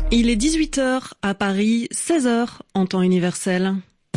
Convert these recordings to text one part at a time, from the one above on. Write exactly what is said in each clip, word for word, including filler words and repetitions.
Il est dix-huit heures à Paris, seize heures en temps universel.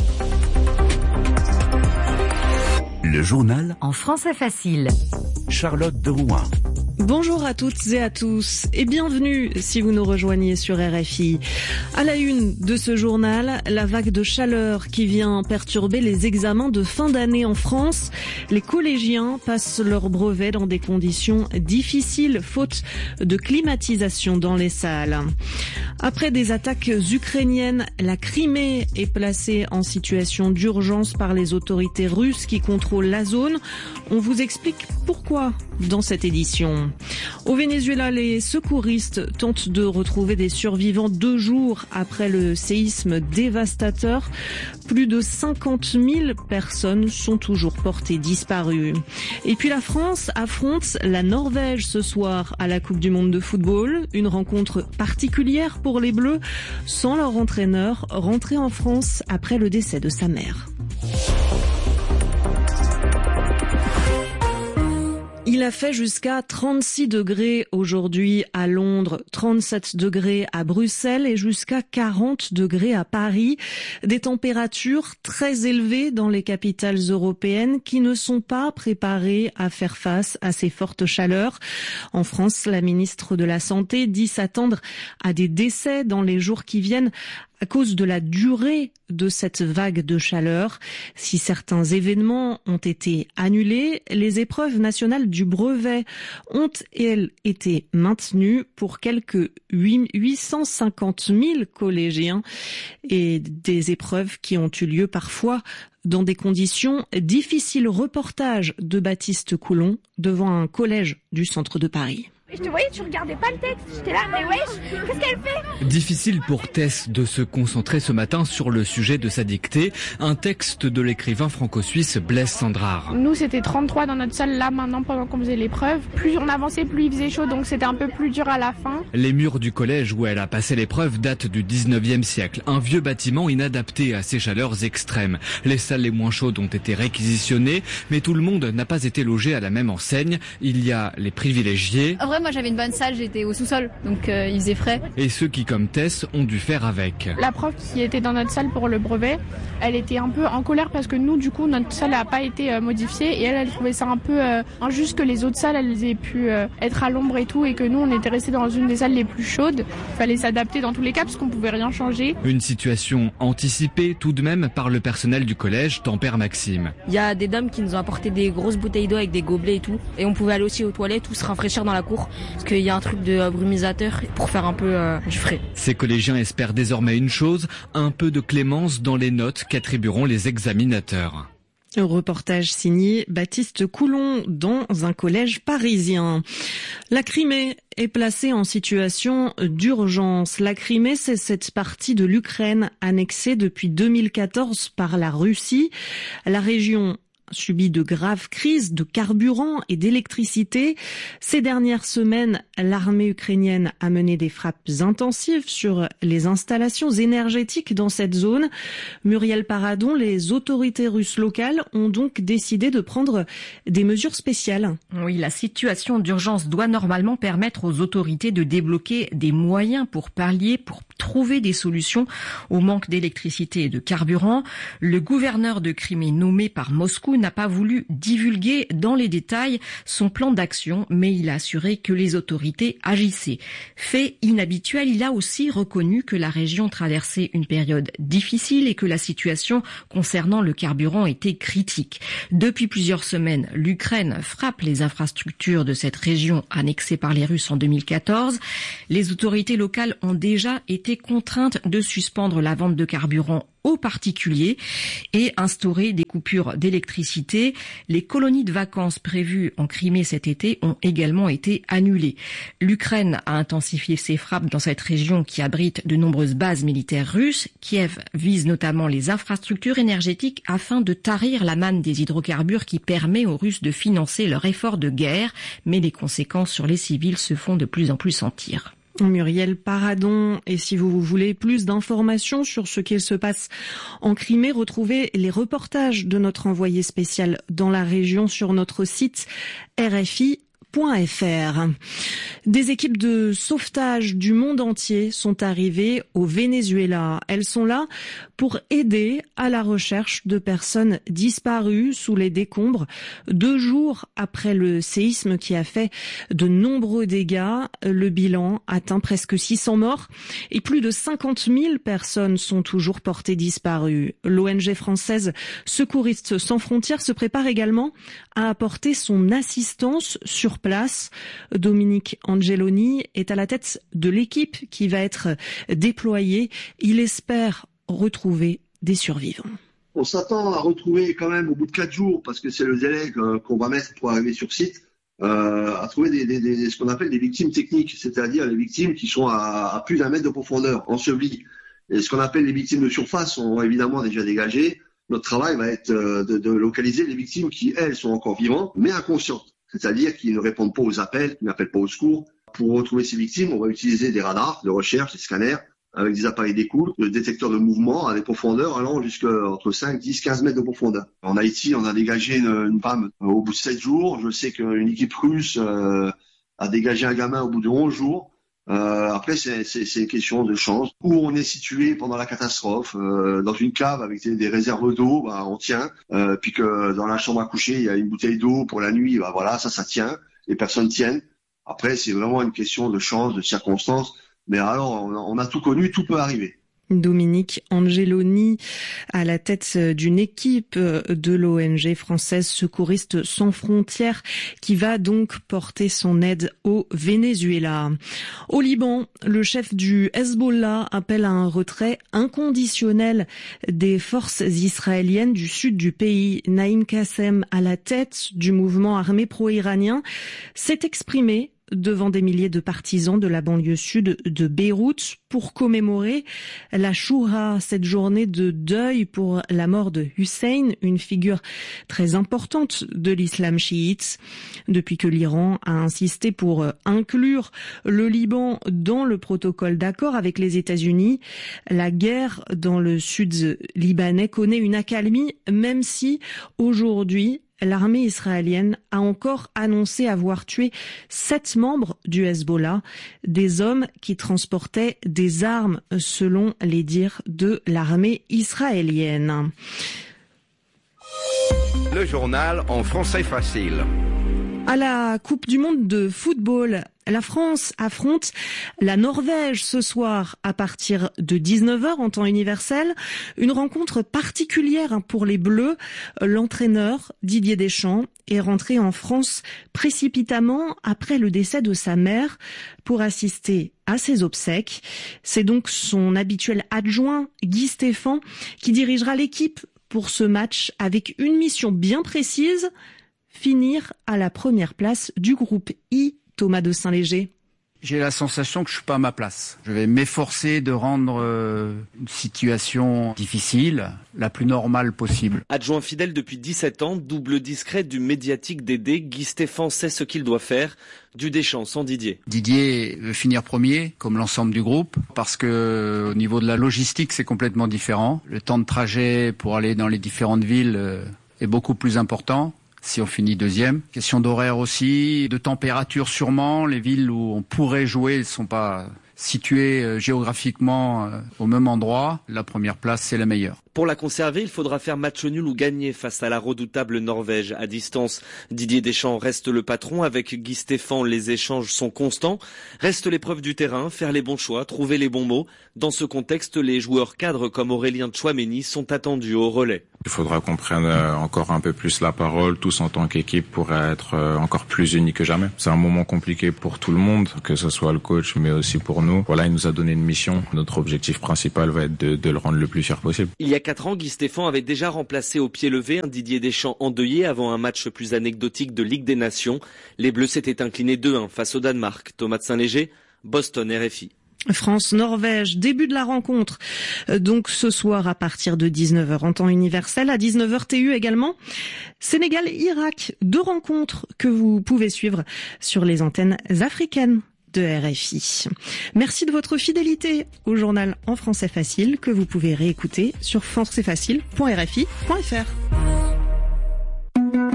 Le journal en français facile. Charlotte Drouin. Bonjour à toutes et à tous et bienvenue si vous nous rejoignez sur R F I. À la une de ce journal, la vague de chaleur qui vient perturber les examens de fin d'année en France. Les collégiens passent leur brevet dans des conditions difficiles faute de climatisation dans les salles. Après des attaques ukrainiennes, la Crimée est placée en situation d'urgence par les autorités russes qui contrôlent la zone. On vous explique pourquoi dans cette édition. Au Venezuela, les secouristes tentent de retrouver des survivants deux jours après le séisme dévastateur. Plus de cinquante mille personnes sont toujours portées disparues. Et puis la France affronte la Norvège ce soir à la Coupe du Monde de football. Une rencontre particulière pour les Bleus, sans leur entraîneur, rentré en France après le décès de sa mère. Il a fait jusqu'à trente-six degrés aujourd'hui à Londres, trente-sept degrés à Bruxelles et jusqu'à quarante degrés à Paris. Des températures très élevées dans les capitales européennes qui ne sont pas préparées à faire face à ces fortes chaleurs. En France, la ministre de la Santé dit s'attendre à des décès dans les jours qui viennent à cause de la durée de cette vague de chaleur. Si certains événements ont été annulés, les épreuves nationales du brevet ont, elles, été maintenues pour quelques huit cent cinquante mille collégiens et des épreuves qui ont eu lieu parfois dans des conditions difficiles. Reportage de Baptiste Coulon devant un collège du centre de Paris. Je te voyais, tu regardais pas le texte. J'étais là, mais wesh, qu'est-ce qu'elle fait ? Difficile pour Tess de se concentrer ce matin sur le sujet de sa dictée, un texte de l'écrivain franco-suisse Blaise Cendrars. Nous, c'était trente-trois dans notre salle, là, maintenant, pendant qu'on faisait l'épreuve. Plus on avançait, plus il faisait chaud, donc c'était un peu plus dur à la fin. Les murs du collège où elle a passé l'épreuve datent du dix-neuvième siècle. Un vieux bâtiment inadapté à ces chaleurs extrêmes. Les salles les moins chaudes ont été réquisitionnées, mais tout le monde n'a pas été logé à la même enseigne. Il y a les privilégiés. En vrai, moi j'avais une bonne salle, j'étais au sous-sol, donc euh, il faisait frais. Et ceux qui, comme Tess, ont dû faire avec. La prof qui était dans notre salle pour le brevet, elle était un peu en colère parce que nous, du coup, notre salle n'a pas été euh, modifiée et elle, elle trouvait ça un peu euh, injuste que les autres salles, elles aient pu euh, être à l'ombre et tout et que nous, on était restés dans une des salles les plus chaudes. Il fallait s'adapter dans tous les cas parce qu'on pouvait rien changer. Une situation anticipée tout de même par le personnel du collège Tempère Maxime. Il y a des dames qui nous ont apporté des grosses bouteilles d'eau avec des gobelets et tout. Et on pouvait aller aussi aux toilettes ou se rafraîchir dans la cour. Parce qu'il y a un truc de euh, brumisateur pour faire un peu euh, du frais. Ces collégiens espèrent désormais une chose, un peu de clémence dans les notes qu'attribueront les examinateurs. Un reportage signé Baptiste Coulon dans un collège parisien. La Crimée est placée en situation d'urgence. La Crimée, c'est cette partie de l'Ukraine annexée depuis deux mille quatorze par la Russie. La région subit de graves crises de carburant et d'électricité. Ces dernières semaines, l'armée ukrainienne a mené des frappes intensives sur les installations énergétiques dans cette zone. Muriel Paradon, les autorités russes locales ont donc décidé de prendre des mesures spéciales. Oui, la situation d'urgence doit normalement permettre aux autorités de débloquer des moyens pour pallier, pour trouver des solutions au manque d'électricité et de carburant. Le gouverneur de Crimée nommé par Moscou n'a pas voulu divulguer dans les détails son plan d'action, mais il a assuré que les autorités agissaient. Fait inhabituel, il a aussi reconnu que la région traversait une période difficile et que la situation concernant le carburant était critique. Depuis plusieurs semaines, l'Ukraine frappe les infrastructures de cette région annexée par les Russes en deux mille quatorze. Les autorités locales ont déjà été contraintes de suspendre la vente de carburant aux particuliers et instaurer des coupures d'électricité. Les colonies de vacances prévues en Crimée cet été ont également été annulées. L'Ukraine a intensifié ses frappes dans cette région qui abrite de nombreuses bases militaires russes. Kiev vise notamment les infrastructures énergétiques afin de tarir la manne des hydrocarbures qui permet aux Russes de financer leur effort de guerre, mais les conséquences sur les civils se font de plus en plus sentir. Muriel Paradon, et si vous voulez plus d'informations sur ce qu'il se passe en Crimée, retrouvez les reportages de notre envoyé spécial dans la région sur notre site R F I point f r. Des équipes de sauvetage du monde entier sont arrivées au Venezuela. Elles sont là pour aider à la recherche de personnes disparues sous les décombres, deux jours après le séisme qui a fait de nombreux dégâts. Le bilan atteint presque six cents morts et plus de cinquante mille personnes sont toujours portées disparues. L'O N G française Secouristes sans frontières se prépare également à apporter son assistance sur place. Dominique Angeloni est à la tête de l'équipe qui va être déployée. Il espère retrouver des survivants. On s'attend à retrouver quand même au bout de quatre jours, parce que c'est le délai qu'on va mettre pour arriver sur site, euh, à trouver des, des, des, ce qu'on appelle des victimes techniques, c'est-à-dire les victimes qui sont à, à plus d'un mètre de profondeur, ensevelies. Et ce qu'on appelle les victimes de surface sont évidemment déjà dégagées. Notre travail va être de, de localiser les victimes qui, elles, sont encore vivantes, mais inconscientes, c'est-à-dire qui ne répondent pas aux appels, qui n'appellent pas au secours. Pour retrouver ces victimes, on va utiliser des radars de recherche, des scanners, avec des appareils d'écoute, des détecteurs de mouvement à des profondeurs allant jusqu'à entre cinq, dix, quinze mètres de profondeur. En Haïti, on a dégagé une, une femme au bout de sept jours. Je sais qu'une équipe russe euh, a dégagé un gamin au bout de onze jours. Euh, après, c'est, c'est, c'est une question de chance. Où on est situé pendant la catastrophe, euh, dans une cave avec des, des réserves d'eau, bah, on tient. Euh, puis que dans la chambre à coucher, il y a une bouteille d'eau pour la nuit, bah voilà, ça, ça tient. Les personnes tiennent. Après, c'est vraiment une question de chance, de circonstances. Mais alors, on a tout connu, tout peut arriver. Dominique Angeloni à la tête d'une équipe de l'O N G française Secouristes sans frontières qui va donc porter son aide au Venezuela. Au Liban, le chef du Hezbollah appelle à un retrait inconditionnel des forces israéliennes du sud du pays. Naïm Kassem, à la tête du mouvement armé pro-iranien, s'est exprimé devant des milliers de partisans de la banlieue sud de Beyrouth pour commémorer la Choura, cette journée de deuil pour la mort de Hussein, une figure très importante de l'islam chiite. Depuis que l'Iran a insisté pour inclure le Liban dans le protocole d'accord avec les États-Unis, la guerre dans le sud libanais connaît une accalmie, même si aujourd'hui l'armée israélienne a encore annoncé avoir tué sept membres du Hezbollah, des hommes qui transportaient des armes selon les dires de l'armée israélienne. Le journal en français facile. À la Coupe du monde de football, la France affronte la Norvège ce soir à partir de dix-neuf heures en temps universel. Une rencontre particulière pour les Bleus. L'entraîneur Didier Deschamps est rentré en France précipitamment après le décès de sa mère pour assister à ses obsèques. C'est donc son habituel adjoint Guy Stéphane qui dirigera l'équipe pour ce match avec une mission bien précise: finir à la première place du groupe I. Thomas de Saint-Léger. J'ai la sensation que je suis pas à ma place. Je vais m'efforcer de rendre euh, une situation difficile la plus normale possible. Adjoint fidèle depuis dix-sept ans, double discret du médiatique Dédé, Guy Stéphane sait ce qu'il doit faire. Du Deschamps sans Didier. Didier veut finir premier, comme l'ensemble du groupe, parce que au niveau de la logistique, c'est complètement différent. Le temps de trajet pour aller dans les différentes villes euh, est beaucoup plus important si on finit deuxième. Question d'horaire aussi, de température sûrement. Les villes où on pourrait jouer ne sont pas situées euh, géographiquement euh, au même endroit. La première place, c'est la meilleure. Pour la conserver, il faudra faire match nul ou gagner face à la redoutable Norvège à distance. Didier Deschamps reste le patron. Avec Guy Stéphane, les échanges sont constants. Reste l'épreuve du terrain, faire les bons choix, trouver les bons mots. Dans ce contexte, les joueurs cadres comme Aurélien Tchouaméni sont attendus au relais. Il faudra qu'on prenne encore un peu plus la parole, tous en tant qu'équipe, pour être encore plus unis que jamais. C'est un moment compliqué pour tout le monde, que ce soit le coach, mais aussi pour nous. Voilà, il nous a donné une mission. Notre objectif principal va être de, de le rendre le plus fier possible. Il y a quatre ans, Guy Stéphane avait déjà remplacé au pied levé un Didier Deschamps endeuillé avant un match plus anecdotique de Ligue des Nations. Les Bleus s'étaient inclinés deux un face au Danemark. Thomas de Saint-Léger, Boston, R F I. France-Norvège, début de la rencontre, donc ce soir à partir de dix-neuf heures en temps universel, à dix-neuf heures T U également. Sénégal-Irak, deux rencontres que vous pouvez suivre sur les antennes africaines de R F I. Merci de votre fidélité au journal en français facile que vous pouvez réécouter sur français facile point r f i point f r.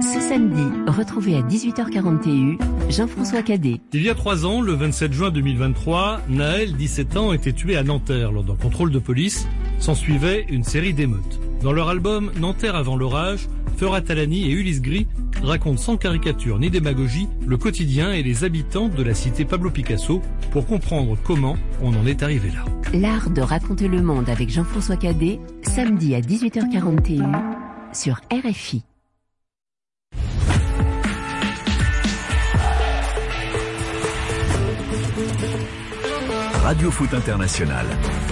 Ce samedi, retrouvez à dix-huit heures quarante et un Jean-François Cadet. Il y a trois ans, le vingt-sept juin deux mille vingt-trois, Naël, dix-sept ans, était tué à Nanterre lors d'un contrôle de police. S'en suivait une série d'émeutes. Dans leur album Nanterre avant l'orage, Feura Talani et Ulysse Gris racontent sans caricature ni démagogie le quotidien et les habitants de la cité Pablo Picasso pour comprendre comment on en est arrivé là. L'art de raconter le monde avec Jean-François Cadet, samedi à dix-huit heures quarante et un sur R F I. Radio Foot International.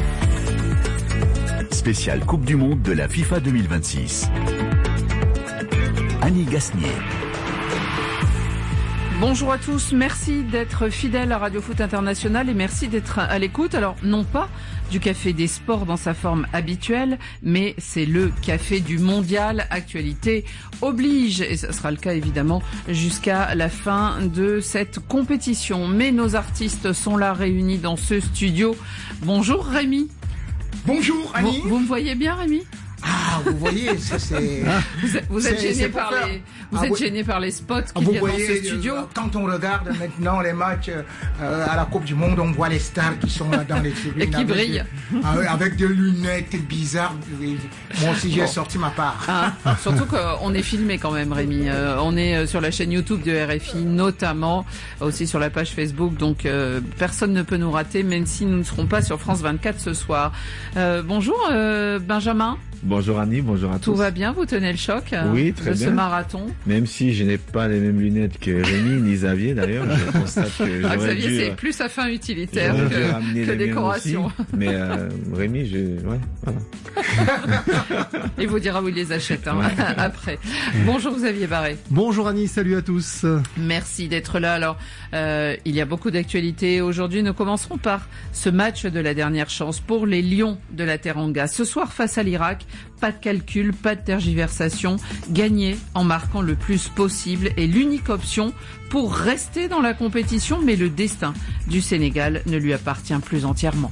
Spécial Coupe du Monde de la FIFA deux mille vingt-six. Annie Gasnier. Bonjour à tous, merci d'être fidèles à Radio Foot International et merci d'être à l'écoute. Alors, non pas du Café des Sports dans sa forme habituelle, mais c'est le Café du Mondial. Actualité oblige, et ce sera le cas évidemment jusqu'à la fin de cette compétition. Mais nos artistes sont là réunis dans ce studio. Bonjour Rémi. Bonjour Annie. Vous, vous me voyez bien Rémi ? Ah, vous voyez, ça c'est... Vous êtes, vous êtes gêné par les, vous ah, êtes gêné par les spots qu'il y a voyez, dans ce studio. Quand on regarde maintenant les matchs euh, à la Coupe du Monde, on voit les stars qui sont là dans les tribunes. Et qui brillent. Avec, avec des lunettes bizarres. Moi aussi, j'ai bon. sorti ma part. Ah, surtout qu'on est filmé quand même, Rémi. Euh, on est sur la chaîne YouTube de R F I, notamment, aussi sur la page Facebook. Donc, euh, personne ne peut nous rater, même si nous ne serons pas sur France vingt-quatre ce soir. Euh, bonjour, euh, Benjamin. Bonjour Annie, bonjour à tous. Tout va bien, vous tenez le choc oui, très de bien. ce marathon. Même si je n'ai pas les mêmes lunettes que Rémi ni Xavier d'ailleurs, je constate que j'aurais ah, Xavier, dû, c'est plus à fin utilitaire que, que décoration. Aussi, mais euh, Rémi, je... ouais, voilà. Il vous dira où il les achète hein, ouais. après. Bonjour Xavier Barré. Bonjour Annie, salut à tous. Merci d'être là. Alors, euh, il y a beaucoup d'actualités. Aujourd'hui, nous commencerons par ce match de la dernière chance pour les Lions de la Teranga. Ce soir, face à l'Irak, pas de calcul, pas de tergiversation. Gagner en marquant le plus possible est l'unique option pour rester dans la compétition, mais le destin du Sénégal ne lui appartient plus entièrement.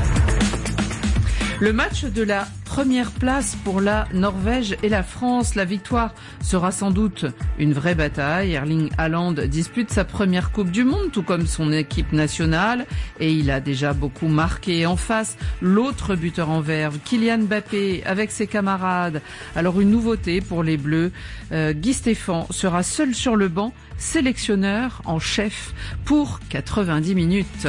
Le match de la première place pour la Norvège et la France. La victoire sera sans doute une vraie bataille. Erling Haaland dispute sa première Coupe du Monde, tout comme son équipe nationale. Et il a déjà beaucoup marqué. En face, l'autre buteur en verve, Kylian Mbappé, avec ses camarades. Alors une nouveauté pour les Bleus. Euh, Guy Stéphane sera seul sur le banc, sélectionneur en chef pour quatre-vingt-dix minutes.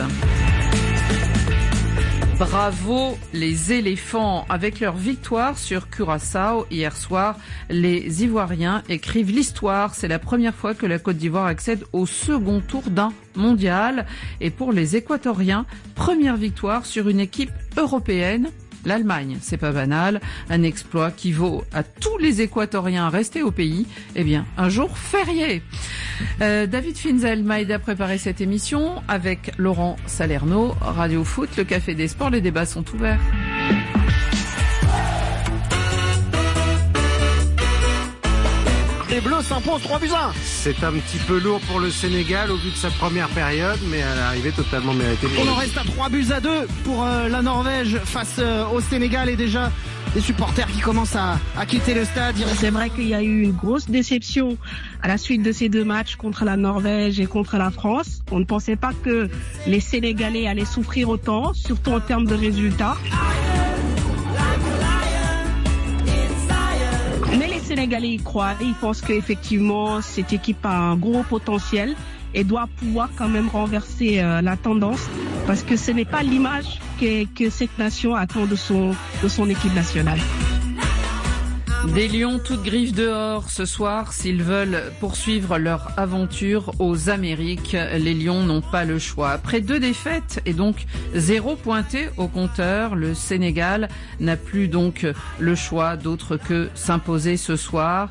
Bravo les éléphants. Avec leur victoire sur Curaçao hier soir, les Ivoiriens écrivent l'histoire. C'est la première fois que la Côte d'Ivoire accède au second tour d'un mondial. Et pour les Équatoriens, première victoire sur une équipe européenne. L'Allemagne, c'est pas banal, un exploit qui vaut à tous les Équatoriens restés au pays, eh bien, un jour férié. Euh, David Finzel m'a aidé à préparer cette émission avec Laurent Salerno, Radio Foot, le Café des Sports, les débats sont ouverts. Les Bleus s'imposent trois buts à un. C'est un petit peu lourd pour le Sénégal au vu de sa première période, mais à l'arrivée totalement méritée. On en reste à trois buts à deux pour euh, la Norvège face euh, au Sénégal et déjà des supporters qui commencent à, à quitter le stade. C'est vrai qu'il y a eu une grosse déception à la suite de ces deux matchs contre la Norvège et contre la France. On ne pensait pas que les Sénégalais allaient souffrir autant, surtout en termes de résultats. Mais les Sénégalais y croient, ils pensent qu'effectivement cette équipe a un gros potentiel et doit pouvoir quand même renverser euh, la tendance parce que ce n'est pas l'image que, que cette nation attend de son, de son équipe nationale. Des lions toutes griffes dehors ce soir s'ils veulent poursuivre leur aventure aux Amériques. Les Lions n'ont pas le choix. Après deux défaites et donc zéro pointé au compteur, le Sénégal n'a plus donc le choix d'autre que s'imposer ce soir.